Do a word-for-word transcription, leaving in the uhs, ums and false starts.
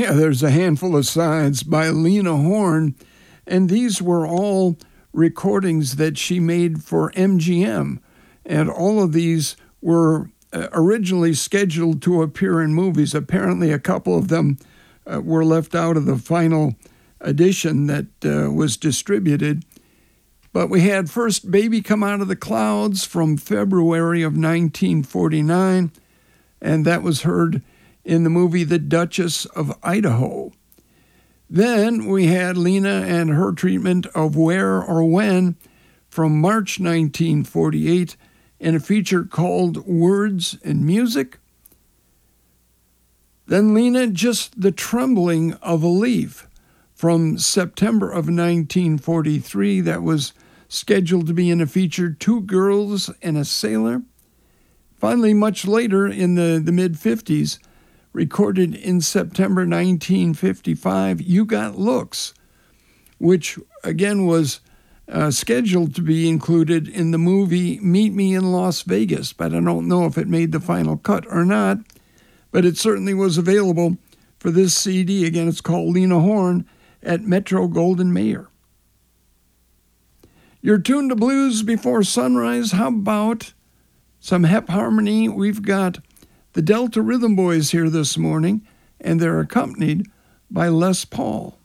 Yeah, there's a handful of sides by Lena Horne, and these were all recordings that she made for M G M, and all of these were uh, originally scheduled to appear in movies. Apparently, a couple of them uh, were left out of the final edition that uh, was distributed. But we had first Baby Come Out of the Clouds from February of nineteen forty-nine, and that was heard in the movie The Duchess of Idaho. Then we had Lena and her treatment of Where or When from March nineteen forty-eight in a feature called Words and Music. Then Lena, Just the Trembling of a Leaf from September of nineteen forty-three. That was scheduled to be in a feature Two Girls and a Sailor. Finally, much later in the, the mid-fifties, recorded in September nineteen fifty-five, You Got Looks, which again was uh, scheduled to be included in the movie Meet Me in Las Vegas, but I don't know if it made the final cut or not, but it certainly was available for this C D. Again, it's called Lena Horne at Metro-Goldwyn-Mayer. You're tuned to Blues Before Sunrise. How about some Hep Harmony? We've got the Delta Rhythm Boys here this morning, and they're accompanied by Les Paul.